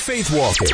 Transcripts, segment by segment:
Faith Walking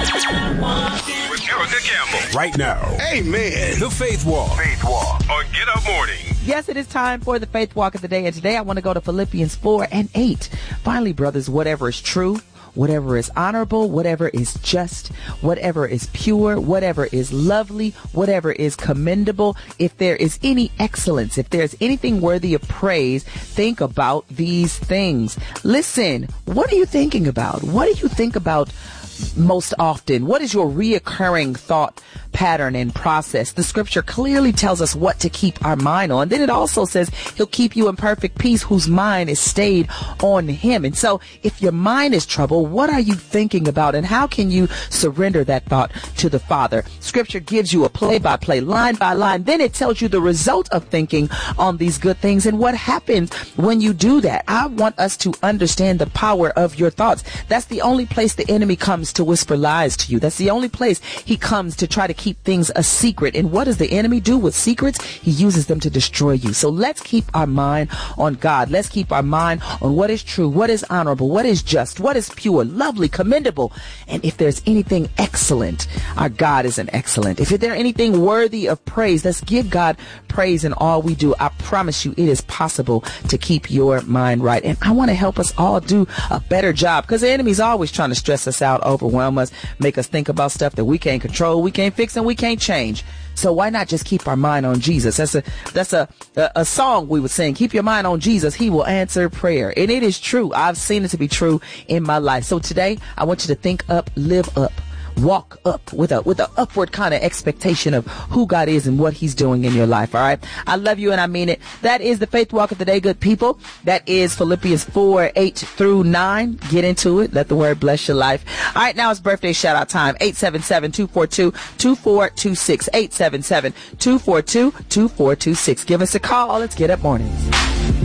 with Erica Campbell. Right now. Amen. The Faith Walk. Faith Walk on Get Up Morning. Yes, it is time for the Faith Walk of the day. And today I want to go to Philippians 4:8. Finally, brothers, whatever is true, whatever is honorable, whatever is just, whatever is pure, whatever is lovely, whatever is commendable, if there is any excellence, if there's anything worthy of praise, think about these things. Listen, what are you thinking about? What do you think about most often? What is your reoccurring thought pattern and process? The scripture clearly tells us what to keep our mind on. Then it also says he'll keep you in perfect peace whose mind is stayed on him. And so if your mind is troubled, what are you thinking about and how can you surrender that thought to the Father? Scripture gives you a play-by-play, line by line. Then it tells you the result of thinking on these good things and what happens when you do that. I want us to understand the power of your thoughts. That's the only place the enemy comes to whisper lies to you. That's the only place he comes to try to keep things a secret. And what does the enemy do with secrets? He uses them to destroy you. So let's keep our mind on God. Let's keep our mind on what is true, what is honorable, what is just, what is pure, lovely, commendable. And if there's anything excellent, our God is an excellent. If there's anything worthy of praise, let's give God praise in all we do. I promise you it is possible to keep your mind right. And I want to help us all do a better job because the enemy's always trying to stress us out, overwhelm us, make us think about stuff that we can't control, we can't fix, and we can't change. So why not just keep our mind on Jesus? That's a song we would sing. Keep your mind on Jesus. He will answer prayer. And it is true. I've seen it to be true in my life. So today I want you to think up, live up, walk up with a upward kind of expectation of who God is and what he's doing in your life. All right. I love you and I mean it. That is the Faith Walk of the day, good people. That is Philippians 4:8-9. Get into it. Let the word bless your life. All right. Now it's birthday shout out time. 877-242-2426. 877-242-2426. Give us a call. Let's get up mornings.